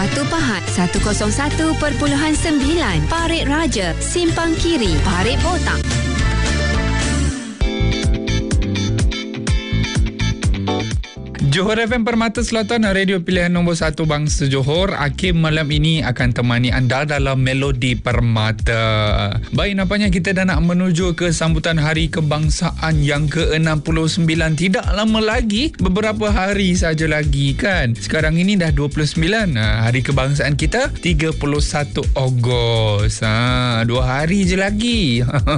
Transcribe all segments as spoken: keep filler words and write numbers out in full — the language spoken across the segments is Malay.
Batu Pahat seratus satu perpuluhan sembilan, Parit Raja, Simpang Kiri, Parit Botak. Johor F M Permata Selatan, radio pilihan nombor satu bangsa Johor. Hakim malam ini akan temani anda dalam Melodi Permata. Baik, nampaknya kita dah nak menuju ke sambutan Hari Kebangsaan yang ke enam puluh sembilan. Tidak lama lagi, beberapa hari saja lagi kan. Sekarang ini dah dua puluh sembilan. Hari Kebangsaan kita tiga puluh satu Ogos. Ha, dua hari je lagi.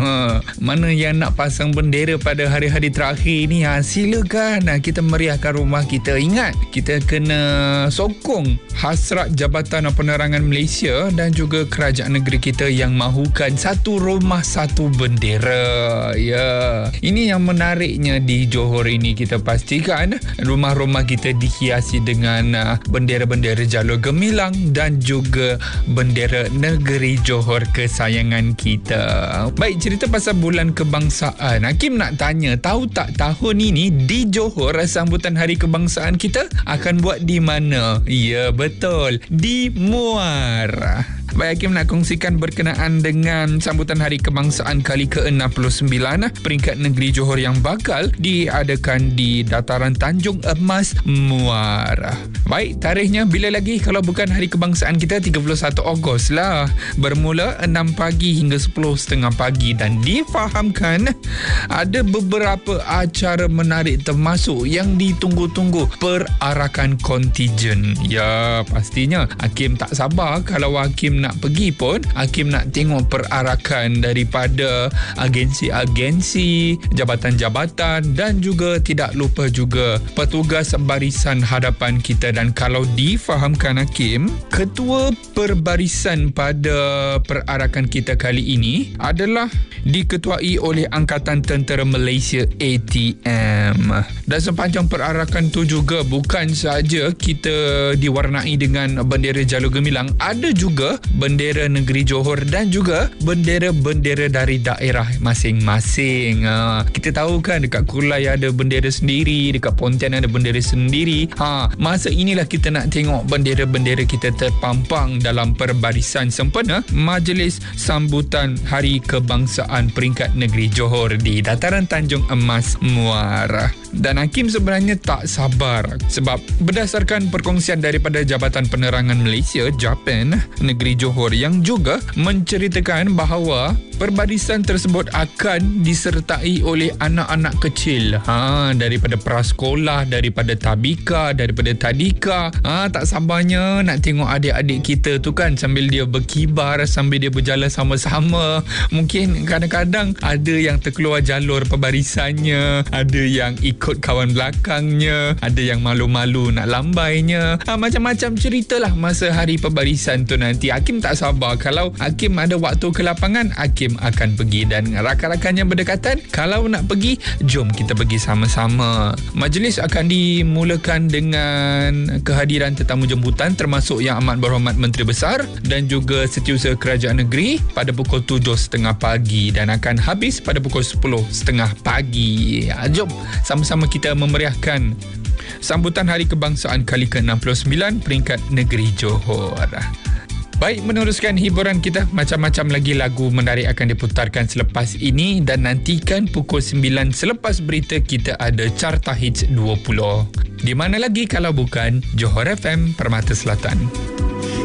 Mana yang nak pasang bendera pada hari-hari terakhir ni? Ha, silakan. Ha, kita meriahkan rumah kita. Ingat, kita kena sokong hasrat Jabatan Penerangan Malaysia dan juga kerajaan negeri kita yang mahukan satu rumah satu bendera. Ya, ini yang menariknya di Johor ini. Kita pastikan rumah-rumah kita dihiasi dengan bendera-bendera jalur gemilang dan juga bendera negeri Johor kesayangan kita. Baik, cerita pasal bulan kebangsaan. Hakim nak tanya, tahu tak tahun ini di Johor sambutan Hari Kebangsaan kita akan buat di mana? Ya, betul, di Muar. Baik, Hakim nak kongsikan berkenaan dengan sambutan Hari Kebangsaan kali ke enam puluh sembilan peringkat negeri Johor yang bakal diadakan di Dataran Tanjung Emas, Muar. Baik, tarikhnya bila lagi kalau bukan Hari Kebangsaan kita tiga puluh satu Ogos lah. Bermula enam pagi hingga sepuluh tiga puluh pagi dan difahamkan ada beberapa acara menarik termasuk yang ditunggu-tunggu perarakan kontijen. Ya, pastinya Hakim tak sabar kalau Hakim nak pergi pun. Hakim nak tengok perarakan daripada agensi-agensi, jabatan-jabatan dan juga tidak lupa juga petugas barisan hadapan kita. Dan kalau difahamkan Hakim, ketua perbarisan pada perarakan kita kali ini adalah diketuai oleh Angkatan Tentera Malaysia A T M. Dan sepanjang perarakan tu juga bukan saja kita diwarnai dengan bendera jalur gemilang, ada juga bendera negeri Johor dan juga bendera-bendera dari daerah masing-masing. Ha, kita tahu kan dekat Kulai ada bendera sendiri, dekat Pontian ada bendera sendiri. Ha, masa inilah kita nak tengok bendera-bendera kita terpampang dalam perbarisan sempena Majlis Sambutan Hari Kebangsaan peringkat negeri Johor di Dataran Tanjung Emas, Muar. Dan Hakim sebenarnya tak sabar sebab berdasarkan perkongsian daripada Jabatan Penerangan Malaysia, Japan, negeri Johor yang juga menceritakan bahawa perbarisan tersebut akan disertai oleh anak-anak kecil. Ha, daripada prasekolah, daripada tabika, daripada tadika. Ha, tak sabarnya nak tengok adik-adik kita tu kan sambil dia berkibar, sambil dia berjalan sama-sama. Mungkin kadang-kadang ada yang terkeluar jalur perbarisannya, ada yang ikut kawan belakangnya, ada yang malu-malu nak lambainya. Ha, macam-macam ceritalah masa hari perbarisan tu nanti. Hakim tak sabar. Kalau Hakim ada waktu ke lapangan, Hakim akan pergi dan rakan-rakannya berdekatan, kalau nak pergi, jom kita pergi sama-sama. Majlis akan dimulakan dengan kehadiran tetamu jemputan termasuk Yang Amat Berhormat Menteri Besar dan juga Setiausaha Kerajaan Negeri pada pukul tujuh tiga puluh pagi dan akan habis pada pukul sepuluh tiga puluh pagi. Jom sama-sama kita memeriahkan sambutan Hari Kebangsaan kali ke enam puluh sembilan peringkat negeri Johor. Baik, meneruskan hiburan kita, macam-macam lagi lagu menarik akan diputarkan selepas ini dan nantikan pukul sembilan selepas berita kita ada Carta Hits dua puluh. Di mana lagi kalau bukan Johor F M Permata Selatan.